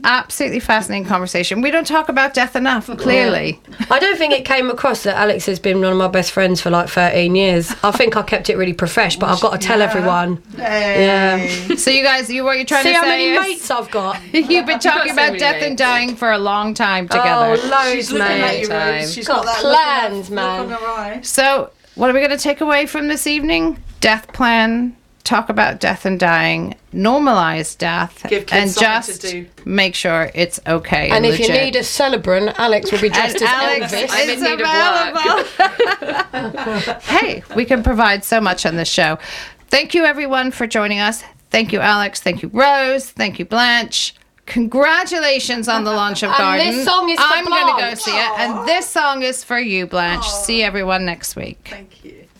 absolutely fascinating conversation. We don't talk about death enough, clearly. I don't think it came across that Alex has been one of my best friends for like 13 years. I think I kept it really profesh, but I've got to tell everyone. Hey. So you guys, what you're trying See to how say many is mates I've got? you've been talking so about many death and mates. dying for a long time together. Oh, loads, She's looking at you, Time. Rose. She's Got got that plans, look on man. her eye. So what are we going to take away from this evening? Death plan, talk about death and dying, normalize death, Give kids and something just to do. make sure it's okay And if legit. you need a celebrant, Alex will be dressed And as Alex Elvis. I'm in is need of available. Hey, we can provide so much on this show. Thank you, everyone, for joining us. Thank you, Alex. Thank you, Rose. Thank you, Blanche. Congratulations on the launch of And Garden. this song is for I'm going to go Blanche. see it. And this song is for you, Blanche. See everyone next week. Thank you.